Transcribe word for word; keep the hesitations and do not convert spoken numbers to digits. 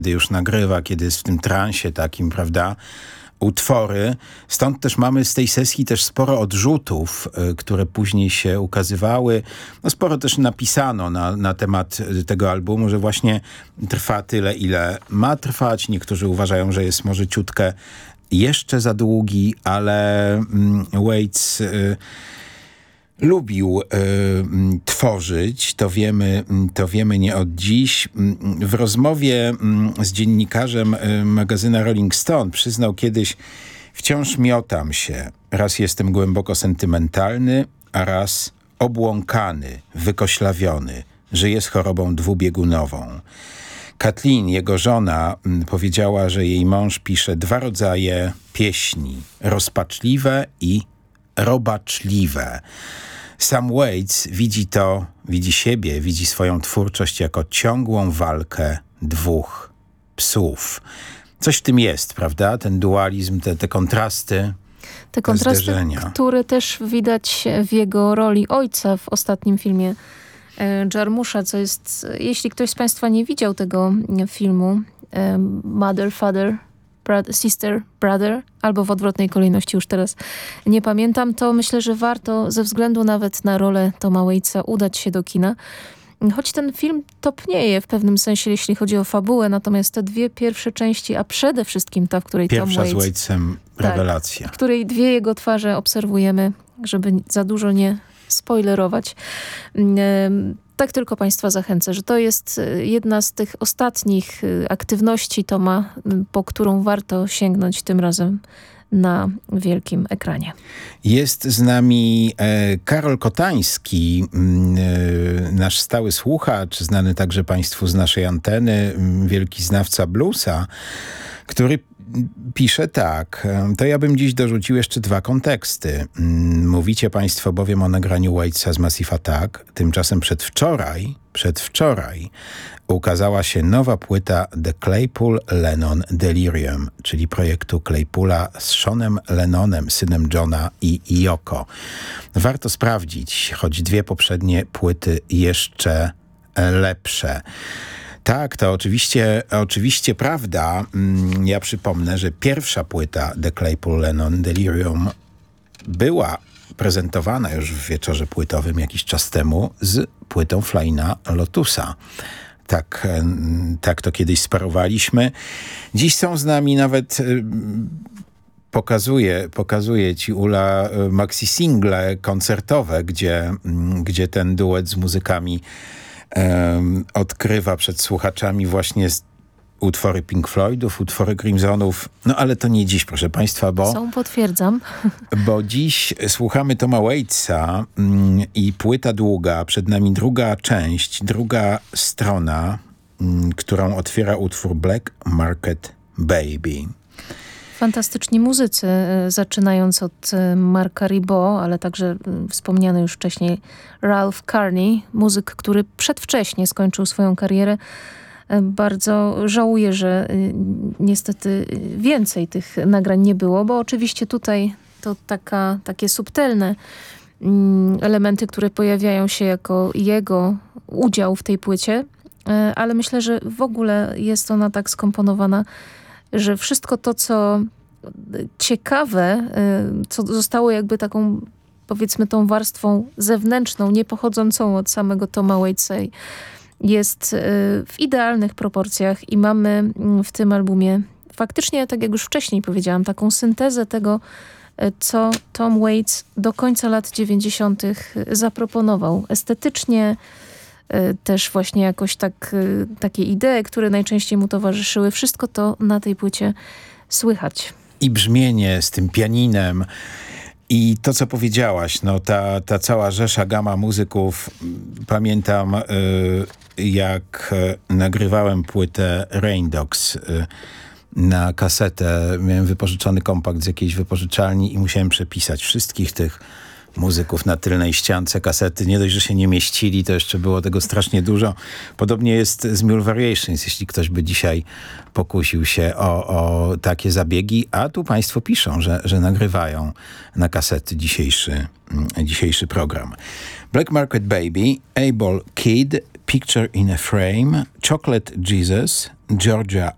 już nagrywa, kiedy jest w tym transie takim, prawda, utwory. Stąd też mamy z tej sesji też sporo odrzutów, y, które później się ukazywały. No sporo też napisano na, na temat tego albumu, że właśnie trwa tyle, ile ma trwać. Niektórzy uważają, że jest może ciutkę jeszcze za długi, ale mm, Waits y, lubił y, tworzyć, to wiemy, to wiemy nie od dziś. W rozmowie y, z dziennikarzem y, magazyna Rolling Stone przyznał kiedyś: wciąż miotam się. Raz jestem głęboko sentymentalny, a raz obłąkany, wykoślawiony. Żyję z chorobą dwubiegunową. Kathleen, jego żona, y, powiedziała, że jej mąż pisze dwa rodzaje pieśni. Rozpaczliwe i robaczliwe. Sam Waits widzi to, widzi siebie, widzi swoją twórczość jako ciągłą walkę dwóch psów. Coś w tym jest, prawda? Ten dualizm, te, te kontrasty, te kontrasty, zderzenia. Które też widać w jego roli ojca w ostatnim filmie e, Jarmusza, co jest, jeśli ktoś z Państwa nie widział tego filmu, e, Mother, Father, Brother, Sister, Brother, albo w odwrotnej kolejności, już teraz nie pamiętam, to myślę, że warto ze względu nawet na rolę Toma Waitsa udać się do kina. Choć ten film topnieje w pewnym sensie, jeśli chodzi o fabułę, natomiast te dwie pierwsze części, a przede wszystkim ta, w której Pierwsza Tom Waits... z Waitsem rewelacja. Tak, w której dwie jego twarze obserwujemy, żeby za dużo nie spoilerować. Tak tylko Państwa zachęcę, że to jest jedna z tych ostatnich aktywności Toma, po którą warto sięgnąć tym razem na wielkim ekranie. Jest z nami e, Karol Kotański, e, nasz stały słuchacz, znany także Państwu z naszej anteny, m, wielki znawca bluesa, który pisze tak: to ja bym dziś dorzucił jeszcze dwa konteksty. Mówicie Państwo bowiem o nagraniu Waitsa z Massive Attack. Tymczasem przedwczoraj, przedwczoraj ukazała się nowa płyta The Claypool-Lennon Delirium, czyli projektu Claypoola z Seanem Lennonem, synem Johna i Yoko. Warto sprawdzić, choć dwie poprzednie płyty jeszcze lepsze. Tak, to oczywiście, oczywiście prawda. Ja przypomnę, że pierwsza płyta The Claypool-Lennon Delirium była prezentowana już w wieczorze płytowym jakiś czas temu z płytą Flyna Lotusa. Tak, tak to kiedyś sparowaliśmy. Dziś są z nami nawet, pokazuje, pokazuje ci Ula, maxi single koncertowe, gdzie, gdzie ten duet z muzykami Um, odkrywa przed słuchaczami właśnie utwory Pink Floydów, utwory Crimsonów. No ale to nie dziś, proszę Państwa, bo... Są, potwierdzam. Bo dziś słuchamy Toma Waitsa mm, i płyta długa, przed nami druga część, druga strona, mm, którą otwiera utwór Black Market Baby. Fantastyczni muzycy, zaczynając od Marka Ribot, ale także wspomniany już wcześniej Ralph Carney, muzyk, który przedwcześnie skończył swoją karierę. Bardzo żałuję, że niestety więcej tych nagrań nie było, bo oczywiście tutaj to taka, takie subtelne elementy, które pojawiają się jako jego udział w tej płycie, ale myślę, że w ogóle jest ona tak skomponowana, że wszystko to, co ciekawe, co zostało jakby taką, powiedzmy, tą warstwą zewnętrzną, nie pochodzącą od samego Toma Waitsa, jest w idealnych proporcjach i mamy w tym albumie faktycznie, tak jak już wcześniej powiedziałam, taką syntezę tego, co Tom Waits do końca lat dziewięćdziesiątych zaproponował. Estetycznie, też właśnie jakoś tak, takie idee, które najczęściej mu towarzyszyły. Wszystko to na tej płycie słychać. I brzmienie z tym pianinem. I to, co powiedziałaś, no ta, ta cała rzesza, gama muzyków. Pamiętam, y, jak nagrywałem płytę Rain Dogs y, na kasetę. Miałem wypożyczony kompakt z jakiejś wypożyczalni i musiałem przepisać wszystkich tych muzyków na tylnej ściance kasety. Nie dość, że się nie mieścili, to jeszcze było tego strasznie dużo. Podobnie jest z Mule Variations, jeśli ktoś by dzisiaj pokusił się o, o takie zabiegi, a tu państwo piszą, że, że nagrywają na kasety dzisiejszy, dzisiejszy program. Black Market Baby, Able Kid, Picture in a Frame, Chocolate Jesus, Georgia